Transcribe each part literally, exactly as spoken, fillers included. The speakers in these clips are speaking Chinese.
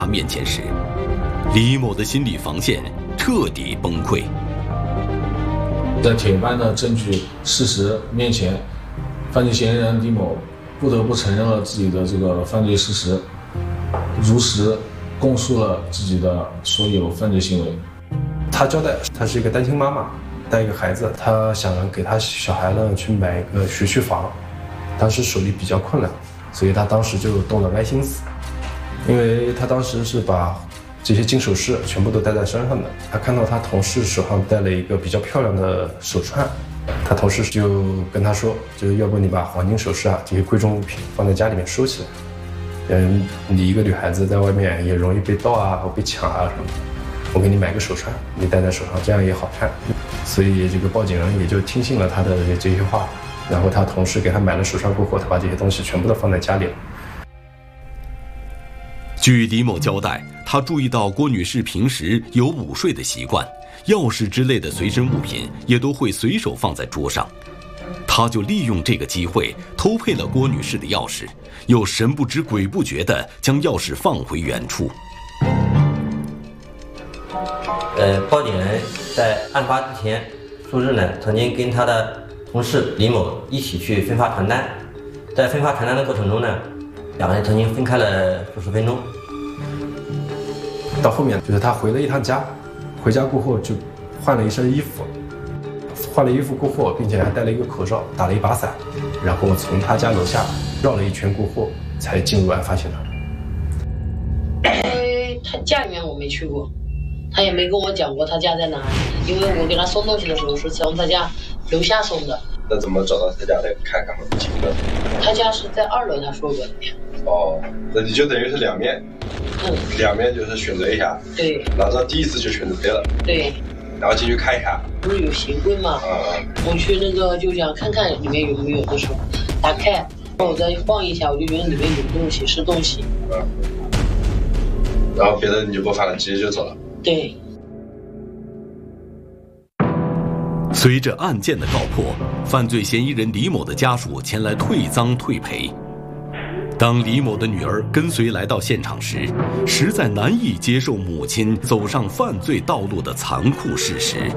他面前时，李某的心理防线彻底崩溃。 在铁斑的证据事实面前，犯罪嫌疑人李某不得不承认了自己的这个犯罪事实，如实供述了自己的所有犯罪行为。 他交代，他是一个单亲妈妈，带一个孩子，他想给他小孩呢去买一个学区房，当时手里比较困难，所以他当时就动了歪心思，因为他当时是把这些金首饰全部都戴在身上的。他看到他同事手上戴了一个比较漂亮的手串，他同事就跟他说，就要不你把黄金首饰啊这些贵重物品放在家里面收起来，嗯，你一个女孩子在外面也容易被盗啊或被抢啊什么的，我给你买个手串，你戴在手上，这样也好看。所以这个报警人也就听信了他的这些话，然后他同事给他买了手串过后，他把这些东西全部都放在家里了。 据李某交代，他注意到郭女士平时有午睡的习惯，钥匙之类的随身物品也都会随手放在桌上。他就利用这个机会偷配了郭女士的钥匙，又神不知鬼不觉地将钥匙放回原处。 呃，报警人在案发之前数日呢，曾经跟他的同事李某一起去分发传单，在分发传单的过程中呢，两个人曾经分开了数十分钟。 到后面就是他回了一趟家，回家过后就换了一身衣服，换了衣服过后，并且还戴了一个口罩，打了一把伞，然后从他家楼下绕了一圈过后，才进入案发现场。 因为他家里面我没去过，他也没跟我讲过他家在哪里，因为我给他送东西的时候是从他家楼下送的。 那怎么找到他家的？看看几个？ 他家是在二楼，他说过的。 哦，那你就等于是两面， 嗯， 两面就是选择一下。 对。 然后第一次就选择对了。 对。 然后进去看一下。 不是有鞋柜吗？ 啊、 嗯。我去那个就想看看里面有没有的时候，打开，然后我再晃一下，我就觉得里面有东西，是东西。 嗯。然后别的你就不烦了，直接就走了。 对。 随着案件的告破，犯罪嫌疑人李某的家属前来退赃退赔。当李某的女儿跟随来到现场时，实在难以接受母亲走上犯罪道路的残酷事实。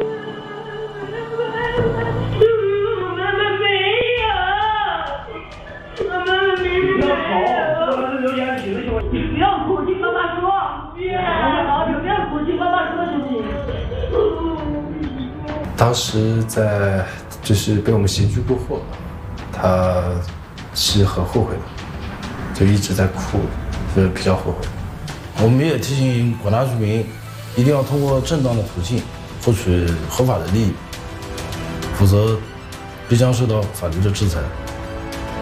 当时在就是被我们刑拘过后，他是很后悔的，就一直在哭，就是比较后悔。 我们也提醒广大居民，一定要通过正当的途径获取合法的利益，否则必将受到法律的制裁。